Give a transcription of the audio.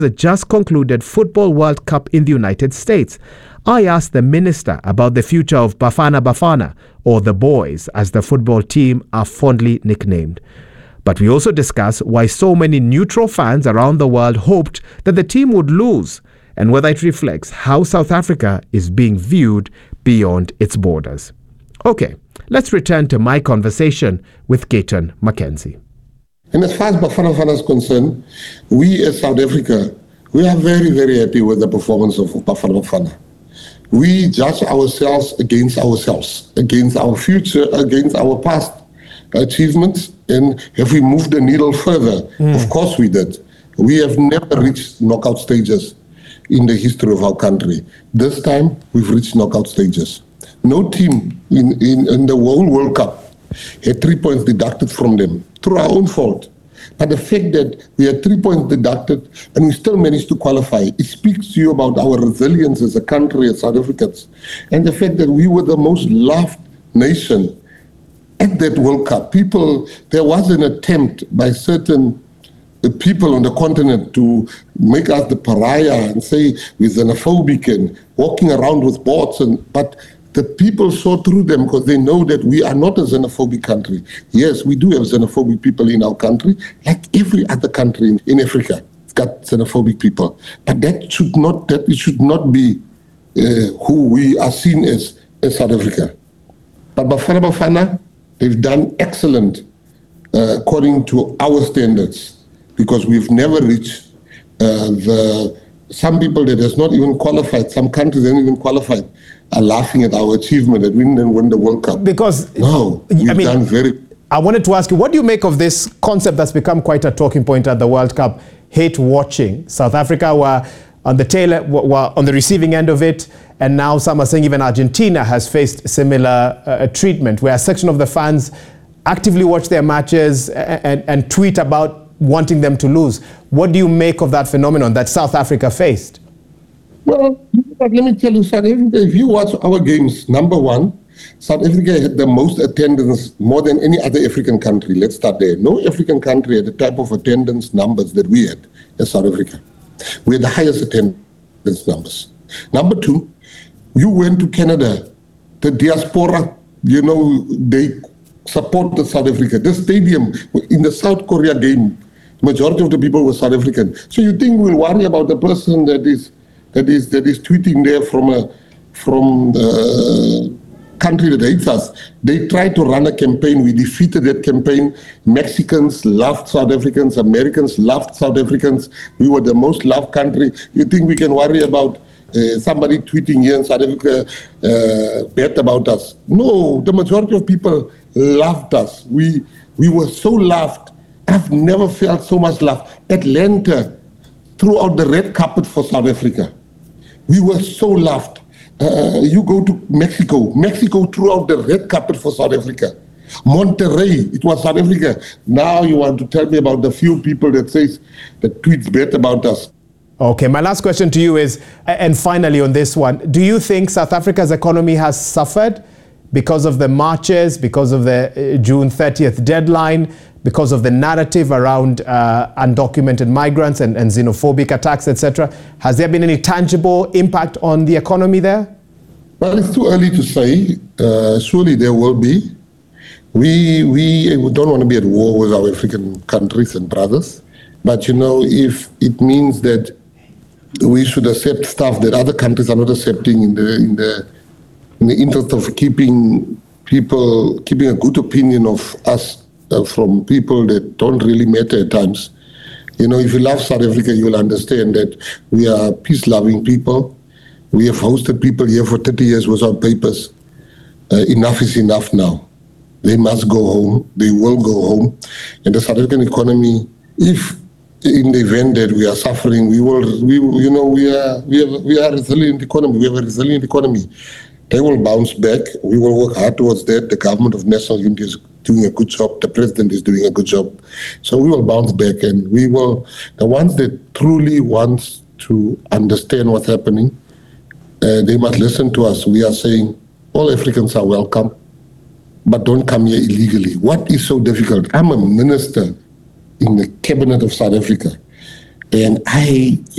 the just concluded Football World Cup in the United States. I asked the minister about the future of Bafana Bafana, or the Boys, as the football team are fondly nicknamed. But we also discussed why so many neutral fans around the world hoped that the team would lose, and whether it reflects how South Africa is being viewed beyond its borders. Okay, let's return to my conversation with Gayton McKenzie. And as far as Bafana Bafana is concerned, we as South Africa, we are very, very happy with the performance of Bafana Bafana. We judge ourselves, against our future, against our past achievements, and have we moved the needle further? Of course we did. We have never reached knockout stages in the history of our country. This time, we've reached knockout stages. No team in the whole World Cup had 3 points deducted from them through our own fault. But the fact that we had 3 points deducted and we still managed to qualify, it speaks to you about our resilience as a country, as South Africans. And the fact that we were the most loved nation at that World Cup. There was an attempt by certain people on the continent to make us the pariah and say we're xenophobic and walking around with boards, but the people saw through them because they know that we are not a xenophobic country. Yes, we do have xenophobic people in our country, like every other country in Africa. It's got xenophobic people. But it should not be who we are seen as South Africa. But Bafana Bafana, they've done excellent according to our standards, because we've never reached some people that has not even qualified, some countries haven't even qualified, are laughing at our achievement that we didn't win the World Cup. Because I wanted to ask you, what do you make of this concept that's become quite a talking point at the World Cup, hate watching? South Africa were on the receiving end of it, and now some are saying even Argentina has faced similar treatment, where a section of the fans actively watch their matches and tweet about wanting them to lose. What do you make of that phenomenon that South Africa faced? Well, let me tell you, South Africa, if you watch our games, number one, South Africa had the most attendance, more than any other African country. Let's start there. No African country had the type of attendance numbers that we had as South Africa. We had the highest attendance numbers. Number two, you went to Canada, the diaspora, they supported South Africa. The stadium in the South Korea game, majority of the people were South African. So you think we'll worry about the person that is tweeting there from the country that hates us? They tried to run a campaign. We defeated that campaign. Mexicans loved South Africans. Americans loved South Africans. We were the most loved country. You think we can worry about somebody tweeting here in South Africa bad about us? No, the majority of people loved us. We were so loved. I've never felt so much love. Atlanta threw out the red carpet for South Africa. We were so loved. You go to Mexico. Mexico threw out the red carpet for South Africa. Monterrey, it was South Africa. Now you want to tell me about the few people that tweets bad about us. Okay, my last question to you is, and finally on this one, do you think South Africa's economy has suffered because of the marches, because of the June 30th deadline, because of the narrative around undocumented migrants and xenophobic attacks, etc.? Has there been any tangible impact on the economy there? Well, it's too early to say. Surely there will be. We don't want to be at war with our African countries and brothers. But, if it means that we should accept stuff that other countries are not accepting in the interest of keeping a good opinion of us from people that don't really matter at times. If you love South Africa, you will understand that we are peace-loving people. We have hosted people here for 30 years without papers. Enough is enough now. They must go home. They will go home. And the South African economy, if in the event that we are suffering, we are a resilient economy. We have a resilient economy. They will bounce back. We will work hard towards that. The government of national unity is doing a good job. The president is doing a good job. So we will bounce back, and the ones that truly want to understand what's happening, they must listen to us. We are saying all Africans are welcome, but don't come here illegally. What is so difficult? I'm a minister in the cabinet of South Africa. And I